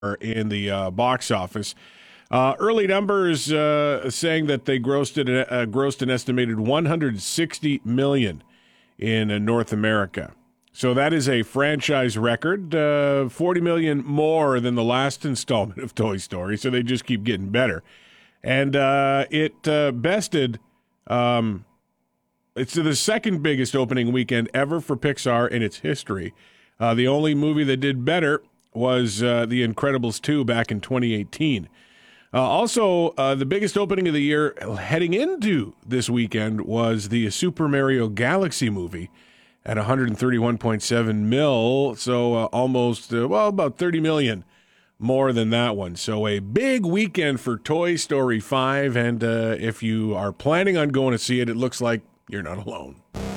in the box office. Early numbers saying that they grossed an estimated $160 million in North America. So that is a franchise record, $40 million more than the last installment of Toy Story. So they just keep getting better, and it bested. It's the second biggest opening weekend ever for Pixar in its history. The only movie that did better was The Incredibles 2 back in 2018. Also, the biggest opening of the year heading into this weekend was the Super Mario Galaxy movie at 131.7 mil, so almost, about 30 million more than that one. So a big weekend for Toy Story 5, and if you are planning on going to see it, it looks like you're not alone.